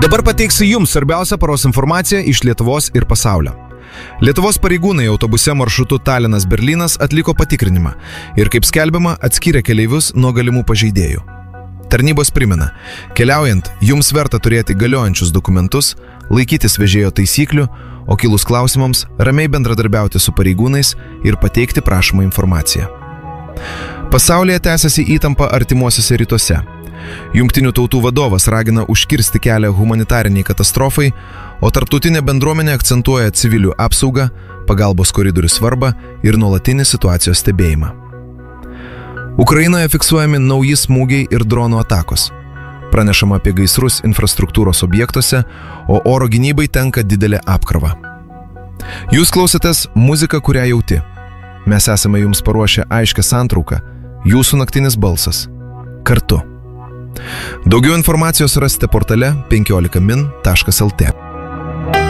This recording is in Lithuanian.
Dabar pateiksiu jums svarbiausią paros informaciją iš Lietuvos ir pasaulio. Lietuvos pareigūnai autobuse maršrutu Talinas-Berlynas atliko patikrinimą ir, kaip skelbiama, atskyrė keleivius nuo galimų pažeidėjų. Tarnybos primena, keliaujant, jums verta turėti galiojančius dokumentus, laikytis vežėjo taisyklių, o kilus klausimams ramiai bendradarbiauti su pareigūnais ir pateikti prašomą informaciją. Pasaulyje tęsiasi įtampa artimuosiuose rytuose. Jungtinių tautų vadovas ragina užkirsti kelią humanitariniai katastrofai, o tarptautinė bendruomenė akcentuoja civilių apsaugą, pagalbos koridorių svarbą ir nuolatinį situacijos stebėjimą. Ukrainoje fiksuojami nauji smūgiai ir dronų atakos. Pranešama apie gaisrus infrastruktūros objektuose, o oro gynybai tenka didelė apkrova. Jūs klausotės muziką, kurią jauti. Mes esame jums paruošę aiškę santrauką, jūsų naktinis balsas. Kartu. Daugiau informacijos rasite portale 15min.lt.